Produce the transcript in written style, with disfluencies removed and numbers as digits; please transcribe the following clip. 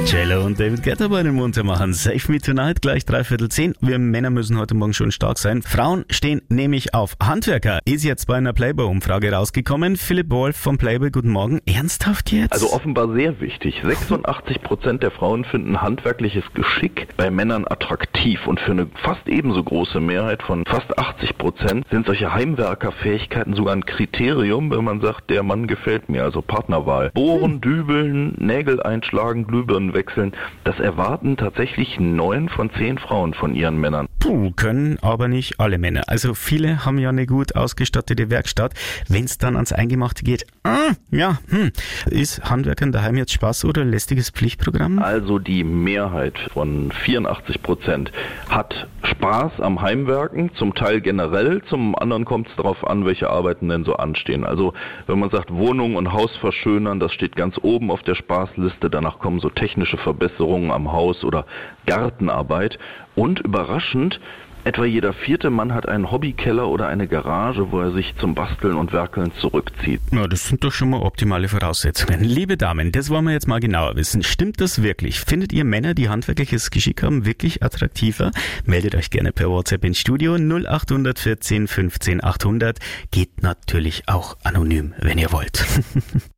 JLo und David Guetta bei den Muntermachern. Save Me Tonight, gleich 9:45. Wir Männer müssen heute Morgen schon stark sein. Frauen stehen nämlich auf Handwerker. Ist jetzt bei einer Playboy-Umfrage rausgekommen. Philipp Wolf vom Playboy, guten Morgen. Ernsthaft jetzt? Also offenbar sehr wichtig. 86% der Frauen finden handwerkliches Geschick bei Männern attraktiv. Und für eine fast ebenso große Mehrheit von fast 80% sind solche Heimwerkerfähigkeiten sogar ein Kriterium, wenn man sagt, der Mann gefällt mir, also Partnerwahl. Bohren, dübeln, Nägel einschlagen, Glühbirnen wechseln, das erwarten tatsächlich 9 von 10 Frauen von ihren Männern. Können aber nicht alle Männer. Also viele haben ja eine gut ausgestattete Werkstatt. Wenn es dann ans Eingemachte geht, ist Handwerkern daheim jetzt Spaß oder ein lästiges Pflichtprogramm? Also die Mehrheit von 84% hat Spaß am Heimwerken, zum Teil generell, zum anderen kommt es darauf an, welche Arbeiten denn so anstehen. Also wenn man sagt, Wohnung und Haus verschönern, das steht ganz oben auf der Spaßliste, danach kommen so technische Verbesserungen am Haus oder Gartenarbeit und überraschend, etwa jeder 4. Mann hat einen Hobbykeller oder eine Garage, wo er sich zum Basteln und Werkeln zurückzieht. Na, das sind doch schon mal optimale Voraussetzungen. Liebe Damen, das wollen wir jetzt mal genauer wissen. Stimmt das wirklich? Findet ihr Männer, die handwerkliches Geschick haben, wirklich attraktiver? Meldet euch gerne per WhatsApp ins Studio 0814 15 800. Geht natürlich auch anonym, wenn ihr wollt.